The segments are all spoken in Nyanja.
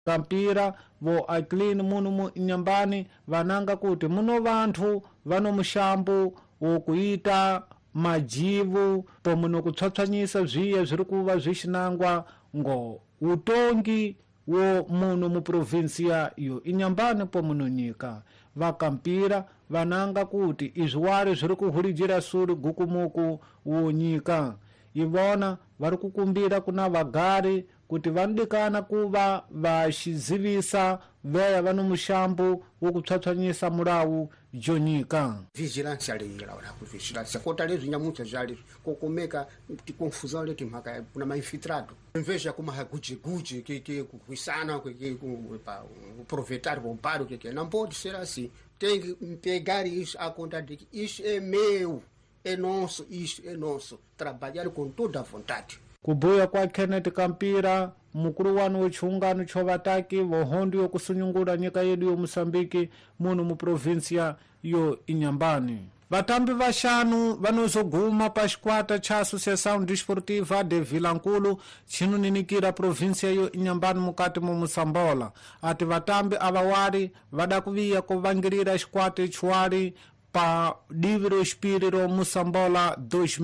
kampira vo Aquilino muno mu Inhambane vananga kuti muno vanthu vano mushambo wokuita majivu pomuno kutswatswanyisa zviye zviri kuva zvishinangwa ngo utongi wo muno mu provincia yo Inhambane pomuno nyika vakampira vananga kuti izwari zviri kuhulijira suri gukumuku wo nyika ivona vari kukumbira kuna vagari kuti vanodikana kuva vaxizivisa veya vano mushambo wokutswatswanyisa mulawu jonyika vigilância leira ora ku vigilância fortaleza nyamucha jali kokomeka confusão leti mhaka kuna mainfiltrado inveja kuma haguji que kuisana que aproveitar o roubar que não pode ser assim, tem que pegar isso a conta de que isso é meu, é nosso, isso é nosso, trabalhar com toda a vontade. Kubuya kwa Kenneth Kampira mukuru wanu wechungano chovataki vohondi yokusunyungura nyika yedu yo Mosambiki muno mu provincia yo Inhambane. Vatambi vaxanu vanozoguma pa xikwata cha Associação Desportiva de Vilankulu chinoninikira provincia yo Inhambane mukati mu Mosambola. Ati vatambi avawari vadakuviya kuvangirira xikwata ichiwari pa Livro Espírito Mosambola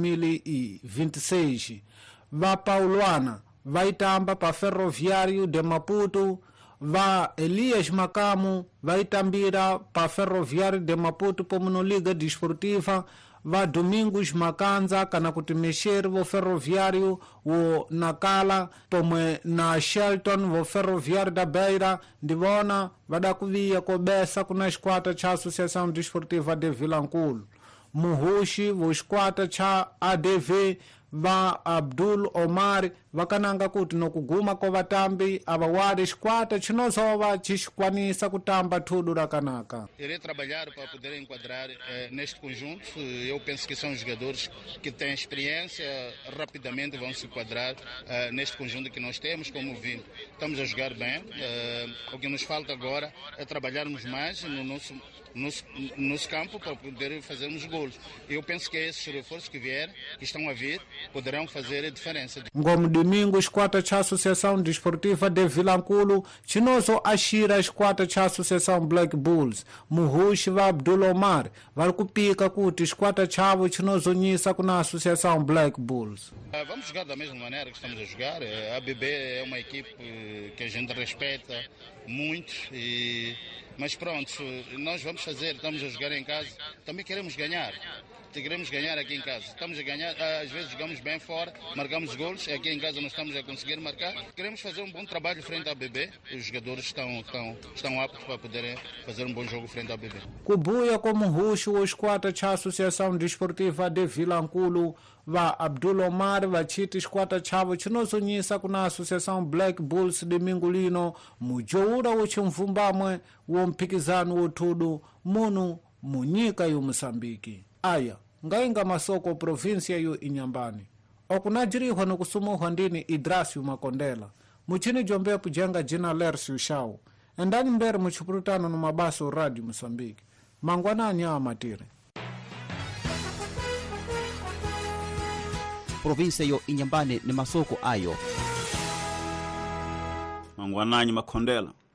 2026. Va Pauluana vai tamba pa Ferroviário de Maputo, va Elias Makamu vai tambira pa Ferroviário de Maputo pomuno Liga Desportiva, va Domingos Makanza kana kuti mexer vo Ferroviário wo Nakala pomwe na Shelton vo Ferroviário da Beira ndivona vadakuviya kobesa kuna xikwata cha Associação Desportiva de Vilankulu. Muhushi vo xikwata cha ADV va Abdul Omar vakananga kuti nokuguma kwa vatambi avawari xikwata chinozova chixikwanisa kutamba tudo rakanaka. Irei trabalhar para poder enquadrar neste conjunto. Eu penso que são jogadores que têm experiência, rapidamente vão se enquadrar neste conjunto que nós temos. Como vi, estamos a jogar bem. O que nos falta agora é trabalharmos mais no nosso campo para poder fazermos gols. Eu penso que esses reforços que vierem, que estão a vir, poderão fazer a diferença. Ngomu domingo xikwata cha Associação Desportiva de Vilankulu chinozo axira xikwata cha Associação Black Bulls. Muhushi va Abdul Omar vari kupika kuti xikwata chavo chinozonyisa kuna Associação Black Bulls. Vamos jogar da mesma maneira que estamos a jogar. A ABB é uma equipe que a gente respeita muito mas pronto, nós vamos fazer, estamos a jogar em casa, também queremos ganhar aqui em casa, estamos a ganhar, às vezes jogamos bem fora, marcamos gols, aqui em casa não estamos a conseguir marcar, queremos fazer um bom trabalho frente à ABB, os jogadores estão aptos para poderem fazer um bom jogo frente à ABB. Kubuya como Ruxo, o xikwata cha Associação Desportiva de Vilankulu va Abdul Omar vachiti xikwata chavo chinozonyisa kuna Associação Black Bulls de Mingulino mujoura wochimvumbamwe wo mpikizano wotudu muno munyika yo Mosambiki. Aya ngainga masoko provincia yo Inhambane okunajirihwa nokusumuhwa ndini Idrasio Makondela muchini jombe pujenga jina Lercio Shau endani mbere muchipurutano no mabaso Radio Mosambiki mangwana anya matire. Provincia yo Inhambane ni masoko ayo mangwananyi Makondela.